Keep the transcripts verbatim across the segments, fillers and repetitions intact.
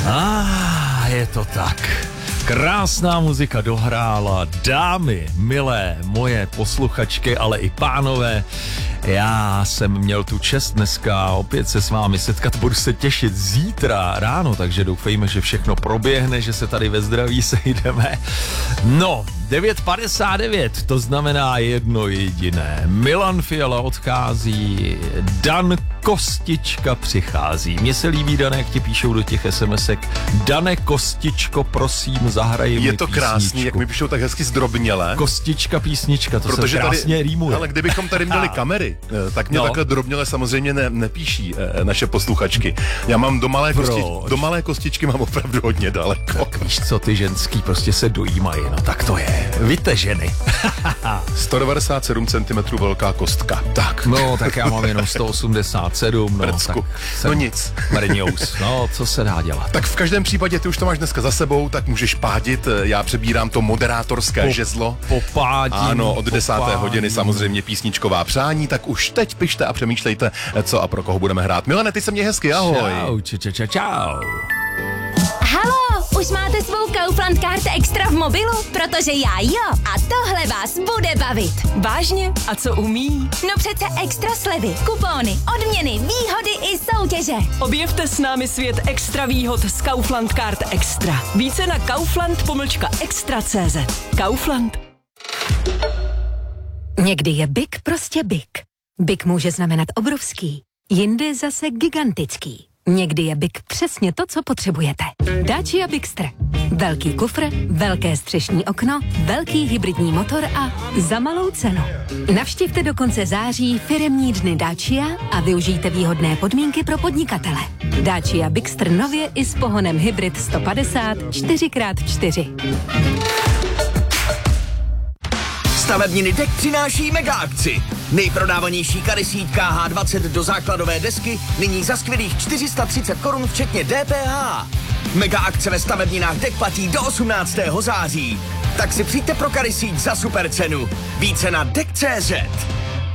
Ah, je to tak. Krásná muzika dohrála. Dámy, milé moje posluchačky, ale i pánové, já jsem měl tu čest dneska opět se s vámi setkat, budu se těšit zítra ráno, takže doufejme, že všechno proběhne, že se tady ve zdraví sejdeme. No, devět padesát devět, to znamená jedno jediné. Milan Fiala odchází, Dan Kostička přichází. Mně se líbí, Dané, jak ti píšou do těch SMSek. Dane Kostičko, prosím, zahraj mi Je to písničku. krásný, jak mi píšou tak hezky zdrobněle. Kostička, písnička, to Protože se krásně tady, rýmuje. Ale kdybychom tady měli kamery, tak mě No. takhle drobněle samozřejmě ne, nepíší eh, naše posluchačky. Já mám do malé, kosti, do malé kostičky mám opravdu hodně daleko. Víš co, ty ženský prostě se dojímají, no tak to je. Víte ženy. sto devadesát sedm centimetrů velká kostka. Tak. No, tak já mám jenom sto osmdesát sedm, no, Prcku. tak No nic. Mrňous, no, co se dá dělat. Tak v každém případě ty už to máš dneska za sebou, tak můžeš pádit. Já přebírám to moderátorské Po- žezlo. Popádím, Ano, od desáté popádím. hodiny samozřejmě písničková přání, tak už teď pište a přemýšlejte, co a pro koho budeme hrát. Milane, ty se mě hezky, ahoj. Čau, čau, čau, čau, čau. Halo, už máte svou Kaufland Card Extra v mobilu? Protože já jo. A tohle vás bude bavit. Vážně? A co umí? No přece extra slevy, kupóny, odměny, výhody i soutěže. Objevte s námi svět extra výhod z Kaufland Card Extra. Více na kaufland pomlčka extra tečka cé zet. Kaufland. Někdy je big prostě big. Big může znamenat obrovský, jindy zase gigantický. Někdy je big přesně to, co potřebujete. Dacia Bigster. Velký kufr, velké střešní okno, velký hybridní motor a za malou cenu. Navštivte do konce září firemní dny Dacia a využijte výhodné podmínky pro podnikatele. Dacia Bigster nově i s pohonem hybrid sto padesát čtyři krát čtyři. Stavebniny Dek přináší mega akci. Nejprodávanější karysítka há dvacet do základové desky nyní za skvělých čtyři sta třicet korun včetně dé pé há. Mega akce ve stavebninách Dek platí do osmnáctého září. Tak si přijďte pro karysíť za super cenu. Více na dek tečka cé zet.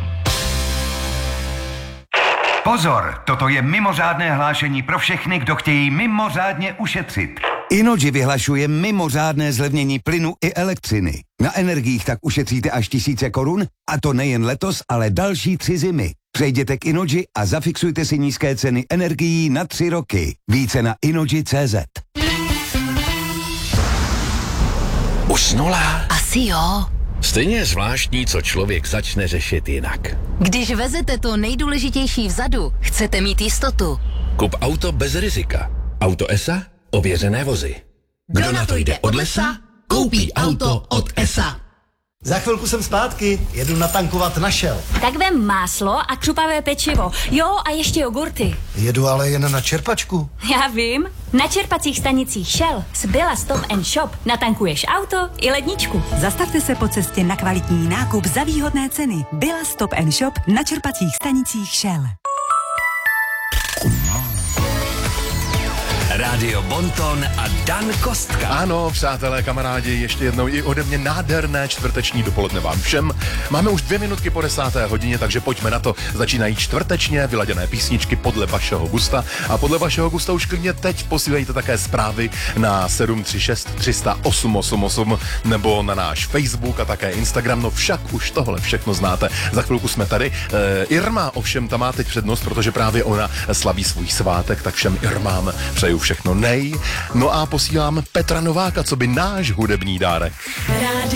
Pozor, toto je mimořádné hlášení pro všechny, kdo chtějí mimořádně ušetřit. Innogy vyhlašuje mimořádné zlevnění plynu i elektřiny. Na energiích tak ušetříte až tisíce korun, a to nejen letos, ale další tři zimy. Přejděte k Innogy a zafixujte si nízké ceny energií na tři roky. Více na innogy tečka cé zet. Usnula? Asi jo. Stejně je zvláštní, co člověk začne řešit jinak. Když vezete to nejdůležitější vzadu, chcete mít jistotu. Kup auto bez rizika. Auto E S A? Ověřené vozy. Kdo na to jde od lesa, koupí auto od E S A. Za chvilku jsem zpátky, jedu natankovat na Shell. Tak vem máslo a křupavé pečivo. Jo, a ještě jogurty. Jedu ale jen na čerpačku. Já vím. Na čerpacích stanicích Shell z Billa Stop and Shop natankuješ auto i ledničku. Zastavte se po cestě na kvalitní nákup za výhodné ceny. Billa Stop and Shop na čerpacích stanicích Shell. Rádio Bonton a Dan Kostka. Ano, přátelé, kamarádi, ještě jednou i ode mě nádherné čtvrteční dopoledne vám všem. Máme už dvě minutky po desáté hodině, takže pojďme na to. Začínají čtvrtečně vyladěné písničky podle vašeho gusta a podle vašeho gusta už klidně teď posílejte také zprávy na sedm tři šest tři sta osm osm osm nebo na náš Facebook a také Instagram. No však už tohle všechno znáte. Za chvilku jsme tady. E, Irma ovšem tam má teď přednost, protože právě ona slaví svůj svátek, tak všem Irmám přeju všechno nej. No a posílám Petra Nováka, co by náš hudební dárek. Rádio